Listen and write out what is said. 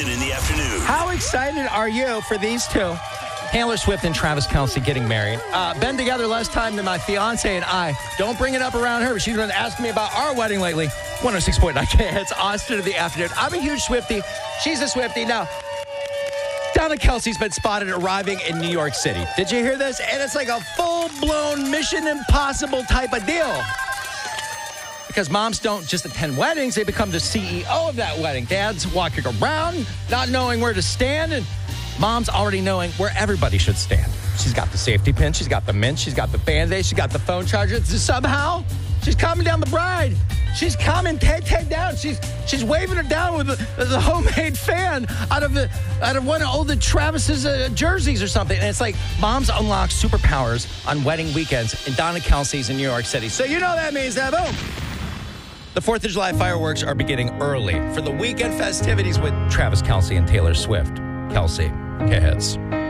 Austin in the afternoon. How excited are you for these two? Taylor Swift and Travis Kelce getting married. Been together less time than my fiance and I. Don't bring it up around her, but she's been asking me about our wedding lately. 106.9 KHETS, Austin in the afternoon. I'm a huge Swiftie. She's a Swiftie. Now, Donna Kelce's been spotted arriving in New York City. Did you hear this? And it's like a full-blown Mission Impossible type of deal. Because moms don't just attend weddings, they become the CEO of that wedding. Dads walking around, not knowing where to stand, and mom's already knowing where everybody should stand. She's got the safety pin, she's got the mint, she's got the Band-Aid, she's got the phone charger. Somehow, she's calming down the bride. She's calming Tay down. She's waving her down with the homemade fan out of one of the Travis's jerseys or something. And it's like moms unlock superpowers on wedding weekends, and Donna Kelce's in New York City. So you know that means that, boom. The 4th of July fireworks are beginning early for the weekend festivities with Travis Kelce and Taylor Swift. Kelce, KHETS.